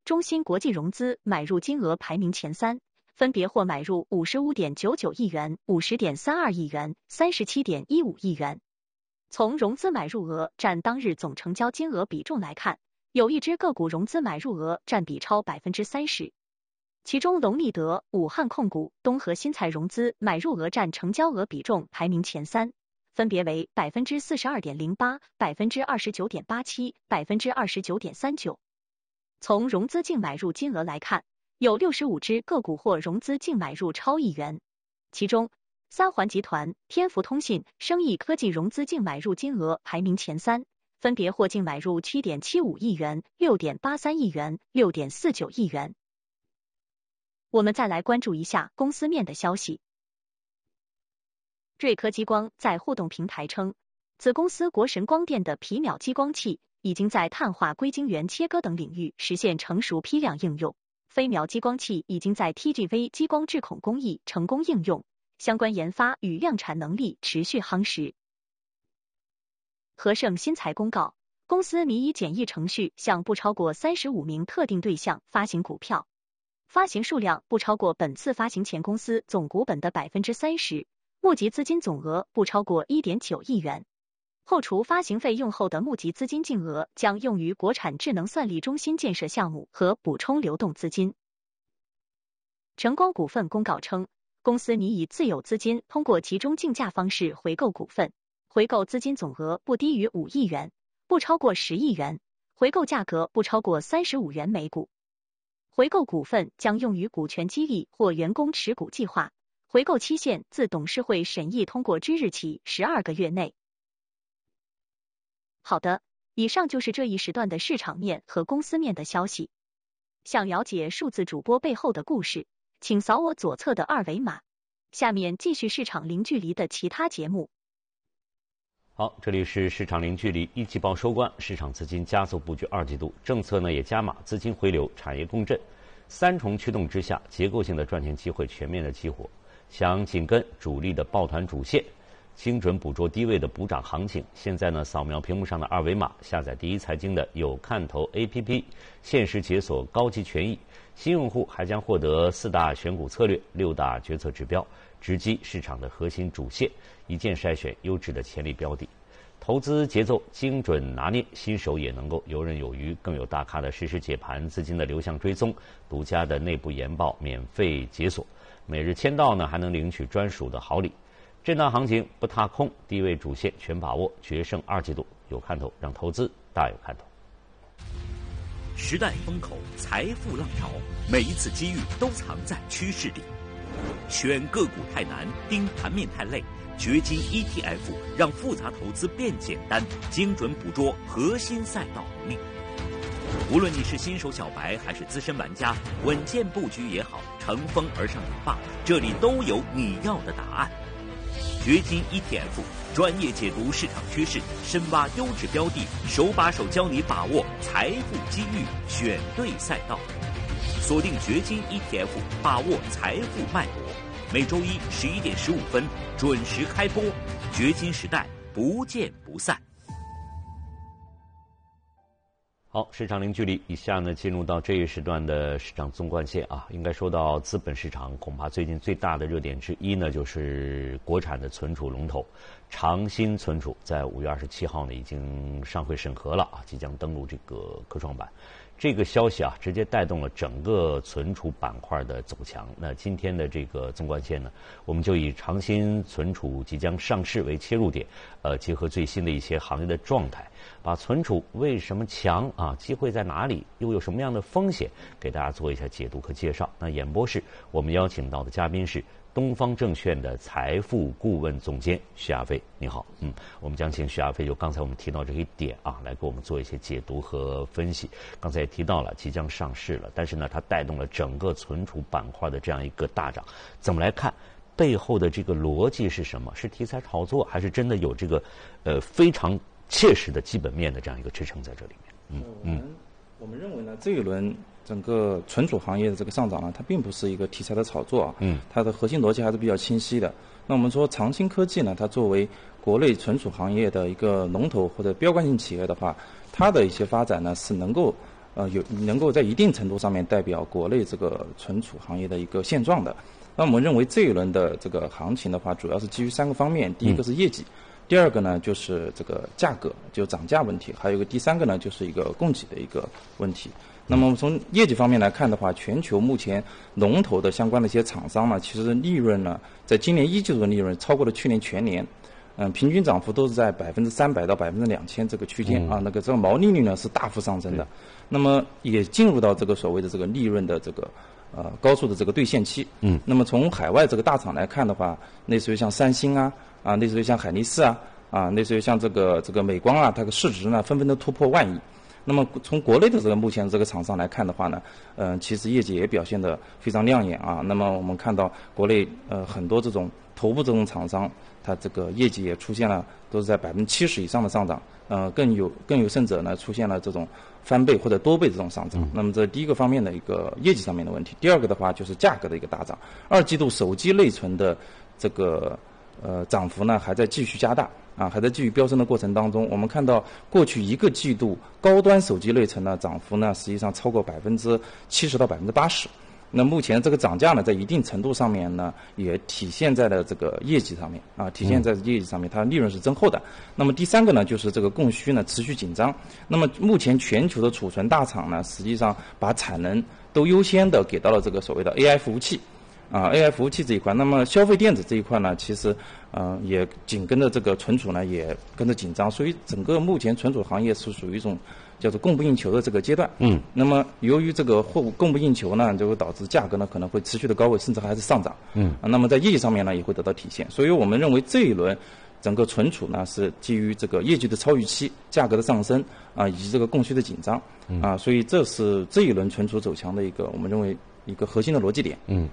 中芯国际融资买入金额排名前3，分别获买入 55.99 亿元、50.32亿元、37.15亿元。从融资买入额占当日总成交金额比重来看，有一只个股融资买入额占比超 30%， 其中隆力德、武汉控股、东和新材融资买入额占成交额比重排名前3，分别为 42.08%、29.87%、29.39%。从融资净买入金额来看，有65只个股获融资净买入超1亿元，其中三环集团、天福通信、生意科技融资净买入金额排名前3，分别获净买入 7.75 亿元、6.83亿元、6.49亿元。我们再来关注一下公司面的消息。瑞科激光在互动平台称，子公司国神光电的皮秒激光器已经在碳化硅晶圆切割等领域实现成熟批量应用，飞秒激光器已经在 TGV 激光质孔工艺成功应用，相关研发与量产能力持续夯实。和盛新材公告，公司拟以简易程序向不超过35名特定对象发行股票，发行数量不超过本次发行前公司总股本的 30%， 募集资金总额不超过 1.9 亿元。扣除发行费用后的募集资金净额将用于国产智能算力中心建设项目和补充流动资金。晨光股份公告称，公司拟以自有资金通过集中竞价方式回购股份，回购资金总额不低于5亿元，不超过10亿元，回购价格不超过35元每股。回购股份将用于股权激励或员工持股计划，回购期限自董事会审议通过之日起12个月内。好的，以上就是这一时段的市场面和公司面的消息。想了解数字主播背后的故事，请扫我左侧的2维码。下面继续市场零距离的其他节目。 好，这里是市场零距离一季报收官，市场资金加速布局2季度，政策呢也加码，资金回流，产业共振，3重驱动之下，结构性的赚钱机会全面的激活。想紧跟主力的抱团主线，精准捕捉低位的补涨行情，现在呢扫描屏幕上的2维码，下载第一财经的有看头 APP， 限时解锁高级权益，新用户还将获得4大选股策略、6大决策指标，直击市场的核心主线，一键筛选优质的潜力标的。投资节奏精准拿捏，新手也能够游刃有余，更有大咖的实时解盘、资金的流向追踪、独家的内部研报免费解锁，每日签到呢还能领取专属的好礼。震荡行情不踏空，低位主线全把握，决胜2季度有看头，让投资大有看头。 时代风口，财富浪潮，每一次机遇都藏在趋势里。选个股太难，盯盘面太累，掘金 ETF 让复杂投资变简单，精准捕捉核心赛道能力。无论你是新手小白还是资深玩家，稳健布局也好，乘风而上也罢，这里都有你要的答案。掘金 ETF 专业解读市场趋势，深挖优质标的，手把手教你把握财富机遇，选对赛道。锁定掘金 ETF， 把握财富脉搏。每周一11点15分准时开播，掘金时代不见不散。 好，市场零距离，以下呢进入到这一时段的市场纵贯线啊。应该说到资本市场，恐怕最近最大的热点之一呢，就是国产的存储龙头长鑫存储，在5月27号呢已经上会审核了啊，即将登陆这个科创板。这个消息啊，直接带动了整个存储板块的走强。那今天的这个纵贯线呢，我们就以长鑫存储即将上市为切入点，结合最新的一些行业的状态，把存储为什么强啊，机会在哪里，又有什么样的风险，给大家做一下解读和介绍。那演播室我们邀请到的嘉宾是东方证券的财富顾问总监徐亚飞，你好。我们将请徐亚飞就刚才我们提到这一点啊，来给我们做一些解读和分析。刚才也提到了即将上市了，但是呢，它带动了整个存储板块的这样一个大涨。怎么来看背后的这个逻辑是什么？是题材炒作，还是真的有这个非常切实的基本面的这样一个支撑在这里面？ 我们认为呢，这一轮整个存储行业的这个上涨呢，它并不是一个题材的炒作啊，它的核心逻辑还是比较清晰的。那我们说长鑫科技呢，它作为国内存储行业的一个龙头或者标杆性企业的话，它的一些发展呢是能够能够在一定程度上面代表国内这个存储行业的一个现状的。那我们认为这一轮的这个行情的话，主要是基于3个方面，第一个是业绩，第二个呢就是这个价格，就涨价问题，还有一个第3个呢就是一个供给的一个问题。那么从业绩方面来看的话，全球目前龙头的相关的一些厂商呢，其实利润呢，在今年一季度的利润超过了去年全年，平均涨幅都是在300%到2000%这个区间啊，这个毛利率呢是大幅上升的，那么也进入到这个所谓的这个利润的这个高速的这个兑现期。那么从海外这个大厂来看的话，类似于像三星啊，类似于像海力士啊，类似于像这个美光啊，它的市值呢纷纷都突破10000亿。那么从国内的这个目前这个厂商来看的话呢，其实业绩也表现得非常亮眼啊。那么我们看到国内很多这种头部这种厂商，它这个业绩也出现了都是在70%以上的上涨，更有甚者呢出现了这种翻倍或者多倍这种上涨。那么这第一个方面的一个业绩上面的问题，第二个的话就是价格的一个大涨。2季度手机内存的这个涨幅呢还在继续加大。还在继续飙升的过程当中，我们看到过去1个季度高端手机内存呢涨幅呢实际上超过70%到80%。那目前这个涨价呢，在一定程度上面呢，也体现在了这个业绩上面体现在业绩上面，它的利润是增厚的。那么第3个呢，就是这个供需呢持续紧张。那么目前全球的储存大厂呢，实际上把产能都优先的给到了这个所谓的 AI 服务器。AI 服务器这一块，那么消费电子这一块呢，其实也紧跟着这个存储呢也跟着紧张，所以整个目前存储行业是属于一种叫做供不应求的这个阶段。那么由于这个货物供不应求呢，就会导致价格呢可能会持续的高位，甚至还是上涨。那么在业绩上面呢也会得到体现，所以我们认为这一轮整个存储呢是基于这个业绩的超预期、价格的上升以及这个供需的紧张所以这是这一轮存储走强的一个我们认为一个核心的逻辑点。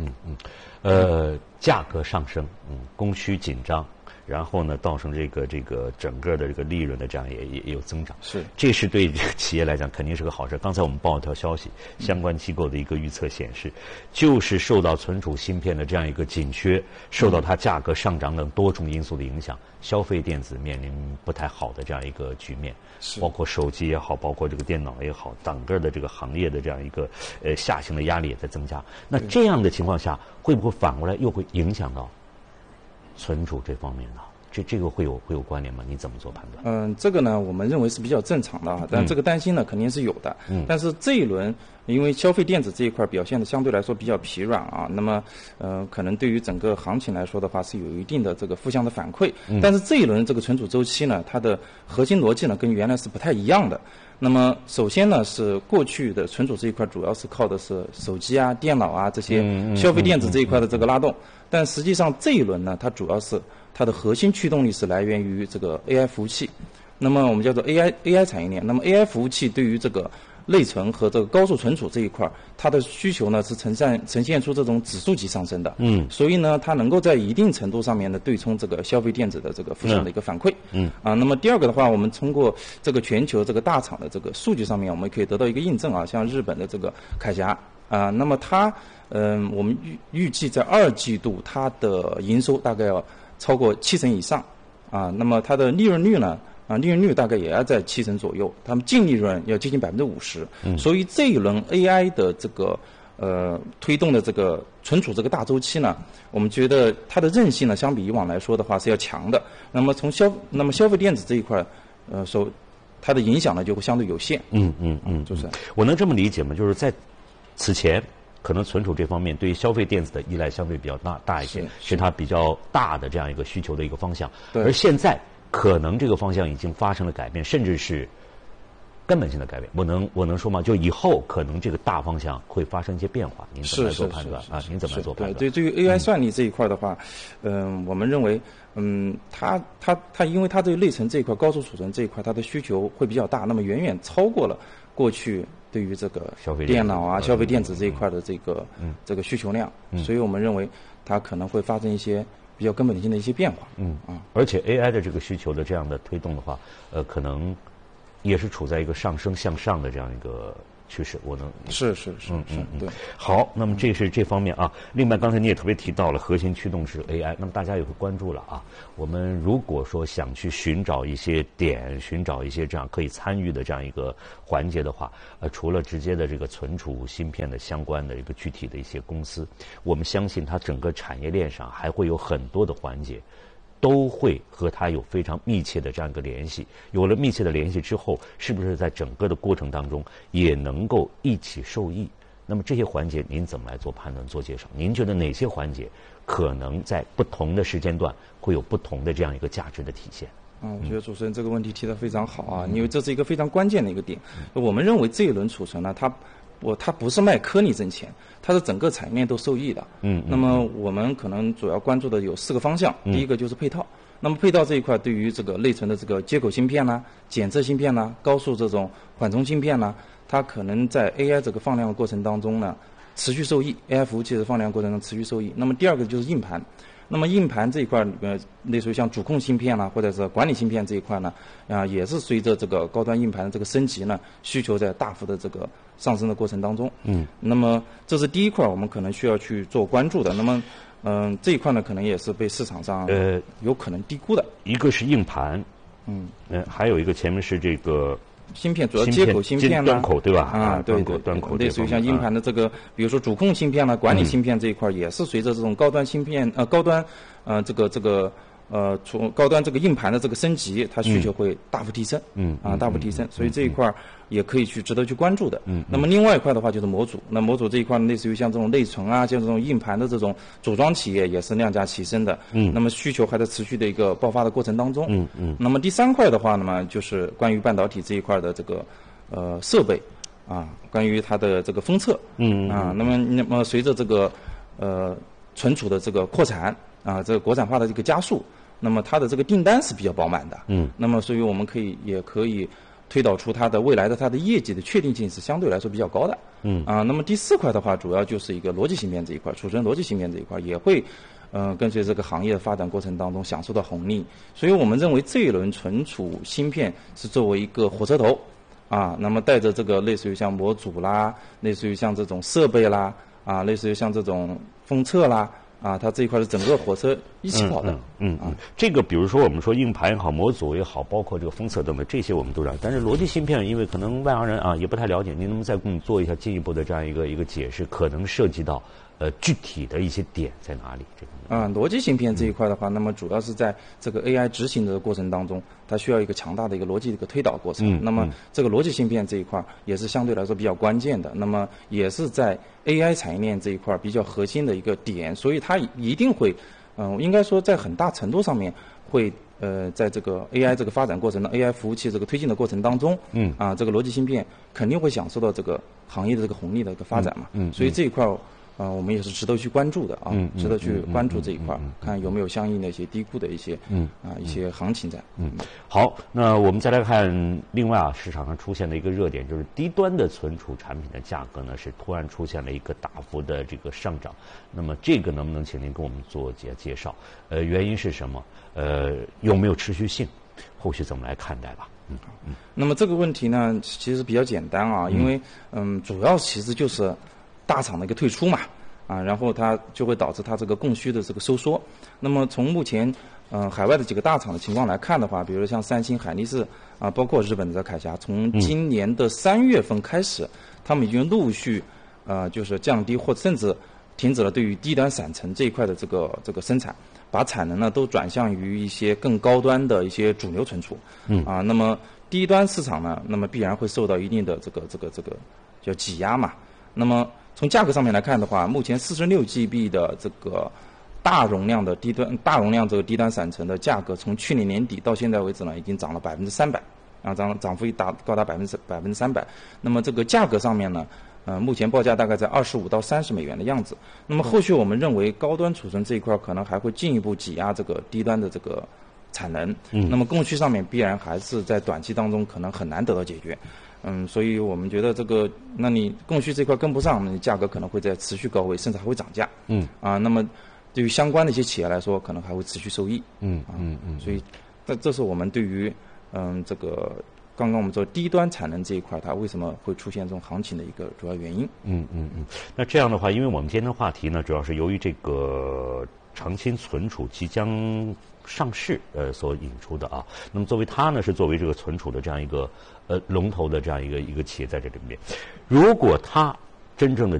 价格上升，供需紧张，然后呢，造成这个整个的这个利润的这样也有增长。 是， 这是对这个企业来讲肯定是个好事。刚才我们报一条消息，相关机构的一个预测显示，就是受到存储芯片的这样一个紧缺，受到它价格上涨等多重因素的影响，消费电子面临不太好的这样一个局面。包括手机也好，包括这个电脑也好，整个的这个行业的这样一个下行的压力也在增加。那这样的情况下，会不会反过来又会影响到存储这方面呢？这个会有关联吗？你怎么做判断？ 这个呢，我们认为是比较正常的但这个担心呢肯定是有的。但是这一轮因为消费电子这一块表现的相对来说比较疲软那么可能对于整个行情来说的话是有一定的这个负向的反馈。但是这一轮这个存储周期呢，它的核心逻辑呢跟原来是不太一样的。那么首先呢，是过去的存储这一块主要是靠的是手机电脑这些消费电子这一块的这个拉动，但实际上这一轮呢，它主要是它的核心驱动力是来源于这个 AI 服务器。那么我们叫做 AI 产业链。那么 AI 服务器对于这个内存和这个高速存储这一块，它的需求呢是呈现出这种指数级上升的。所以呢，它能够在一定程度上面呢对冲这个消费电子的这个负向的一个反馈。那么第二个的话，我们通过这个全球这个大厂的这个数据上面，我们可以得到一个印证像日本的这个铠甲那么它我们预计在2季度它的营收大概要超过70%以上那么它的利润率呢利润率大概也要在70%左右，他们净利润要接近50%。所以这一轮 AI 的这个推动的这个存储这个大周期呢，我们觉得它的韧性呢，相比以往来说的话是要强的。那么消费电子这一块它的影响呢就会相对有限。就是我能这么理解吗？就是在此前可能存储这方面对于消费电子的依赖相对比较大一些，是它比较大的这样一个需求的一个方向。而现在可能这个方向已经发生了改变，甚至是根本性的改变。我能说吗？就以后可能这个大方向会发生一些变化。您怎么来做判断您怎么来做判断？ 对于 AI 算力这一块的话，我们认为，它因为它这个内存这一块、高速储存这一块，它的需求会比较大，那么远远超过了过去对于这个电脑消费电子这一块的这个需求量，所以我们认为它可能会发生一些比较根本性的一些变化。 而且 AI 的这个需求的这样的推动的话，可能也是处在一个上升向上的这样一个趋势，我能是，对。 好，那么这是这方面啊。另外，刚才你也特别提到了核心驱动是 AI， 那么大家也会关注了啊。我们如果说想去寻找一些点，寻找一些这样可以参与的这样一个环节的话，除了直接的这个存储芯片的相关的一个具体的一些公司，我们相信它整个产业链上还会有很多的环节。都会和它有非常密切的这样一个联系。有了密切的联系之后，是不是在整个的过程当中也能够一起受益？那么这些环节您怎么来做判断、做介绍？您觉得哪些环节可能在不同的时间段会有不同的这样一个价值的体现？ 我觉得主持人这个问题提得非常好啊，因为这是一个非常关键的一个点。我们认为这一轮储存呢，它不是卖颗粒挣钱，它是整个产业链都受益的。那么我们可能主要关注的有4个方向。第一个就是配套。那么配套这一块，对于这个内存的这个接口芯片啦、检测芯片啦、高速这种缓冲芯片啦，它可能在 AI 这个放量的过程当中呢，持续受益。AI 服务器的放量过程中持续受益。那么第二个就是硬盘。那么硬盘这一块，类似于像主控芯片啦，或者是管理芯片这一块呢，也是随着这个高端硬盘的这个升级呢，需求在大幅的这个上升的过程当中。那么这是第一块，我们可能需要去做关注的。那么，这一块呢，可能也是被市场上有可能低估的。 一个是硬盘，还有一个前面是这个。 芯片主要接口芯片端口对吧？ 对， 端口类似于像硬盘的这个，比如说主控芯片啦、管理芯片这一块，也是随着这种高端芯片高端从高端这个硬盘的这个升级，它需求会大幅提升。大幅提升，所以这一块也可以值得去关注的。那么另外一块的话就是模组，那模组这一块类似于像这种内存啊，像这种硬盘的这种组装企业也是量价齐升的。那么需求还在持续的一个爆发的过程当中。那么第三块的话呢，就是关于半导体这一块的这个设备关于它的这个封测。那么随着这个存储的这个扩产这个国产化的这个加速。那么它的这个订单是比较饱满的。那么所以我们也可以推导出它的未来的它的业绩的确定性是相对来说比较高的。那么第4块的话，主要就是一个逻辑芯片这一块，储存逻辑芯片这一块也会跟随这个行业的发展过程当中享受到红利。所以我们认为这一轮存储芯片是作为一个火车头那么带着这个类似于像模组啦，类似于像这种设备啦类似于像这种封测啦。它这一块是整个火车一起跑的。 这个比如说我们说硬盘也好，模组也好，包括这个封测等等，这些我们都知道。但是逻辑芯片，因为可能外行人也不太了解，您能不能再给我们做一下进一步的这样一个解释？可能涉及到具体的一些点在哪里？这个逻辑芯片这一块的话，那么主要是在这个 AI 执行的过程当中，它需要一个强大的一个逻辑的一个推导过程。那么这个逻辑芯片这一块也是相对来说比较关键的，那么也是在 AI 产业链这一块比较核心的一个点，所以它一定会，应该说在很大程度上面会在这个 AI 这个发展过程的 AI 服务器这个推进的过程当中，这个逻辑芯片肯定会享受到这个行业的这个红利的一个发展嘛。所以这一块我们也是值得去关注的值得去关注这一块，看有没有相应的一些低估的一些一些行情在。 好，那我们再来看另外市场上出现的一个热点，就是低端的存储产品的价格呢是突然出现了一个大幅的这个上涨。那么这个能不能请您给我们做介绍？原因是什么？有没有持续性？后续怎么来看待吧？ 那么这个问题呢，其实比较简单因为主要其实就是大厂的一个退出嘛，然后它就会导致它这个供需的这个收缩。那么从目前海外的几个大厂的情况来看的话，比如像三星、海力士包括日本的凯霞，从今年的3月份开始，他们已经陆续就是降低或甚至停止了对于低端散层这一块的这个生产，把产能呢都转向于一些更高端的一些主流存储。那么低端市场呢，那么必然会受到一定的这个叫挤压嘛。那么从价格上面来看的话，目前46GB 的这个大容量这个低端散层的价格，从去年年底到现在为止呢，已经涨了300%，涨幅高达300%。那么这个价格上面呢，目前报价大概在25到30美元的样子。那么后续我们认为高端储存这一块可能还会进一步挤压这个低端的这个产能。那么供需上面必然还是在短期当中可能很难得到解决。所以我们觉得那你供需这块跟不上，那你价格可能会在持续高位，甚至还会涨价。那么对于相关的一些企业来说，可能还会持续受益。所以这是我们对于这个刚刚我们说低端产能这一块，它为什么会出现这种行情的一个主要原因。 那这样的话，因为我们今天的话题呢，主要是由于这个长青存储即将上市所引出的啊。那么作为它呢，是作为这个存储的这样一个龙头的这样一个企业在这里面，如果它真正的